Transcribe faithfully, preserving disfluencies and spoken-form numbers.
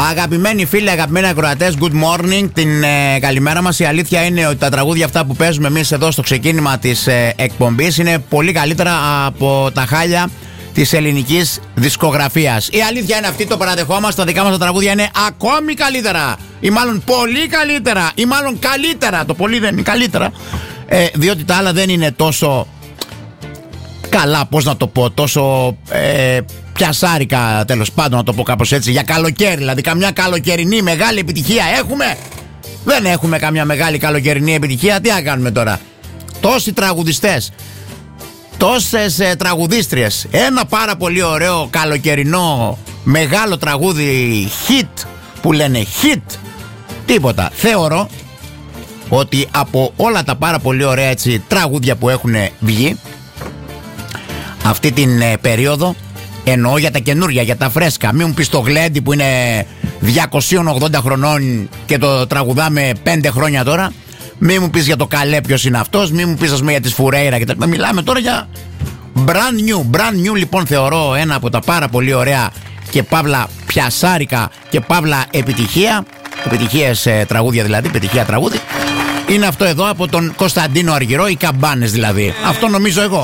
Αγαπημένοι φίλοι, αγαπημένοι ακροατές, good morning, την ε, καλημέρα μας. Η αλήθεια είναι ότι τα τραγούδια αυτά που παίζουμε εμείς εδώ στο ξεκίνημα της ε, εκπομπής είναι πολύ καλύτερα από τα χάλια της ελληνικής δισκογραφίας. Η αλήθεια είναι αυτή, το παραδεχόμαστε. Τα δικά μας τα τραγούδια είναι ακόμη καλύτερα, ή μάλλον πολύ καλύτερα, ή μάλλον καλύτερα. Το πολύ δεν είναι καλύτερα, ε, διότι τα άλλα δεν είναι τόσο καλά, πώς να το πω, τόσο ε, πιασάρικα, τέλος πάντων, να το πω κάπως έτσι, για καλοκαίρι. Δηλαδή καμιά καλοκαιρινή μεγάλη επιτυχία έχουμε? Δεν έχουμε καμιά μεγάλη καλοκαιρινή επιτυχία. Τι να κάνουμε τώρα? Τόσοι τραγουδιστές, τόσες ε, τραγουδίστριες, ένα πάρα πολύ ωραίο καλοκαιρινό μεγάλο τραγούδι hit, που λένε hit, τίποτα. Θεωρώ ότι από όλα τα πάρα πολύ ωραία έτσι τραγούδια που έχουν βγει αυτή την ε, περίοδο, εννοώ για τα καινούρια, για τα φρέσκα, μην μου πεις το Γλέντι που είναι διακόσια ογδόντα χρονών και το τραγουδάμε πέντε χρόνια τώρα, μην μου πεις για το Καλέ ποιος είναι αυτός, μην μου πεις ας πούμε για τις Φουρέιρα και τα... μιλάμε τώρα για brand new. Brand new λοιπόν θεωρώ ένα από τα πάρα πολύ ωραία και παύλα πιασάρικα και παύλα επιτυχία, επιτυχίες ε, τραγούδια δηλαδή, επιτυχία τραγούδι, είναι αυτό εδώ από τον Κωνσταντίνο Αργυρό, οι Καμπάνες δηλαδή. Αυτό νομίζω εγώ.